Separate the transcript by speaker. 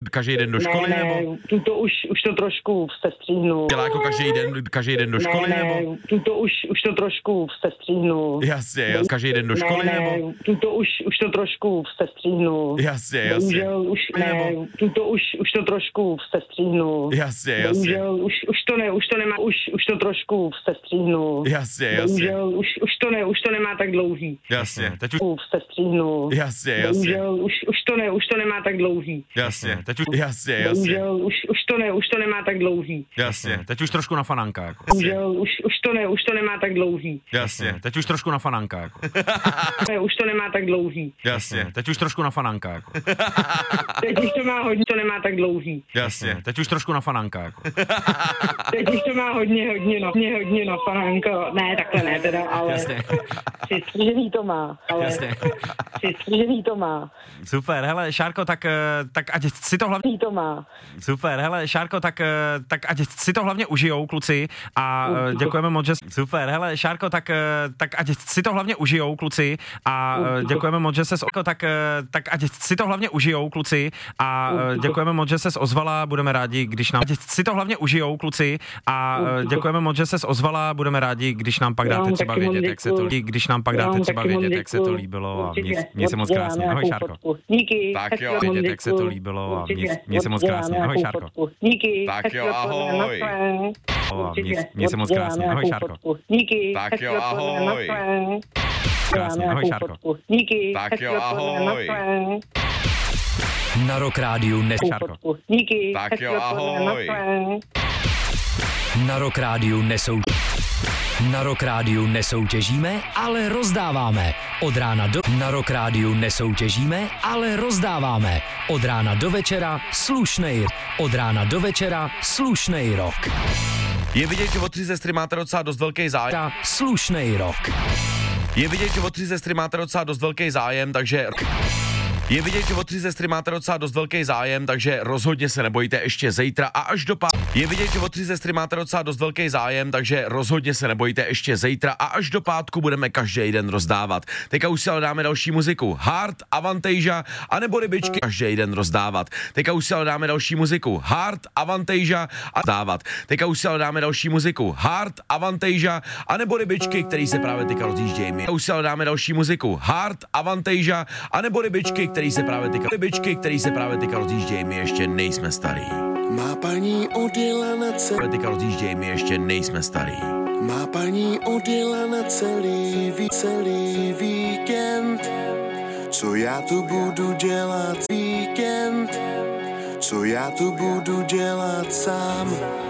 Speaker 1: každý den do školy, nebo?
Speaker 2: Tuto už to trošku sestříhnu.
Speaker 1: Dělá jako každý den do školy, nebo?
Speaker 2: Tuto už to trošku sestříhnu.
Speaker 1: Jasně, každý den do školy, nebo?
Speaker 2: Tuto už to trošku sestříhnu.
Speaker 1: Jasně.
Speaker 2: Bohužel už tuto už to trošku sestříhnu.
Speaker 1: Jasně.
Speaker 2: Bohužel už to nemá, už to trošku sestříhnu.
Speaker 1: Jasně.
Speaker 2: Bohužel už to nemá tak dlouhý.
Speaker 1: Jasně, teď už
Speaker 2: sestříhnu.
Speaker 1: Jasně.
Speaker 2: Bohužel už to nemá tak dlouhý.
Speaker 1: Jasně, teď už jasně.
Speaker 2: Bohužel už to nemá tak dlouhý.
Speaker 1: Jasně, teď už trošku na fanánka, jako.
Speaker 2: Bohužel už to nemá tak dlouhý.
Speaker 1: Jasně, teď už trošku na fanánka, jako.
Speaker 2: Už to nemá tak dlouhý.
Speaker 1: Jasně, teď už trošku na fanánka, jako.
Speaker 2: Teď už to má hodně, to nemá tak dlouhý.
Speaker 1: Jasně, teď už trošku na fanánka, jako.
Speaker 2: Teď už to má hodně na fanánka. Ne, takhle ne teda, ale
Speaker 1: Jasně.
Speaker 2: přistřižený to má. Ale
Speaker 1: Jasně.
Speaker 2: přistřižený to má.
Speaker 1: Super, hele, Šárko, tak ať si to hlavně...
Speaker 2: To má.
Speaker 1: Super, hele, Šárko, tak ať si to hlavně užijou, kluci, a děkujeme moc, že... Super, hele, Šárko, tak ať si to hlavně užijou, kluci, a děkujeme moc, že ses... Tak ať si to hlavně užijou, kluci, a děkujeme moc, že ses ozvala, budeme rádi, když nám... Ať si to hlavně užijou, kluci, a děkujeme moc, že ses ozvala, budeme rádi, když nám pak dáte třeba vědět, jak se to... Když nám pak dáte třeba vědět, jak se to líbilo, a měj se moc krásně. Ahoj, Šárko.
Speaker 2: Díky.
Speaker 1: Tak jo, vědět, jak se to líbilo, a měj se moc krásně. Ahoj, Šárko.
Speaker 2: Díky.
Speaker 1: Tak jo, ahoj. Měj se moc krásně. Ahoj, Šárko.
Speaker 2: Díky.
Speaker 1: Tak jo, ahoj. Krásně. Ahoj, Šárko.
Speaker 2: Díky.
Speaker 1: Tak jo, ahoj.
Speaker 3: Na Rock Rádiu
Speaker 1: Šárko.
Speaker 2: Díky.
Speaker 1: Tak jo, ahoj.
Speaker 3: Na Rock Rádiu Na Rock Rádiu nesoutěžíme, ale rozdáváme. Od rána do... Na Rock Rádiu nesoutěžíme, ale rozdáváme. Od rána do večera slušnej rock.
Speaker 1: Je vidět, že od 3 sestry máte docela dost velký zájem.
Speaker 3: Slušnej rock.
Speaker 1: Je vidět, že od 3 sestry máte docela dost velký zájem, takže... Je vidět, že od 3 sestry máte docela dost velký zájem, takže rozhodně se nebojte ještě zítra a až do pátku. Je vidět, že od 3 sestry máte docela dost velký zájem, takže rozhodně se nebojte ještě zítra a až do pátku budeme každý den rozdávat. Teďka už si ale dáme další muziku. Hard, Avantasia, anebo rybičky každý den rozdávat. Teďka už si ale dáme další muziku. Hard, Avantasia a dávat. Teďka už si ale dáme další muziku. Hard, Avantasia, anebo rybičky, který se právě teďka rozjíždějí. Teďka už si ale dáme další muziku. Hard, Avantasia, anebo rybičky, který se právě teďka rozjíždějí, my ještě nejsme starý.
Speaker 4: Má paní odjela na
Speaker 1: Teďka rozjíždějí, my ještě nejsme starý.
Speaker 4: Má paní odjela na celý víkend. Co já tu budu dělat víkend? Co já tu budu dělat sám?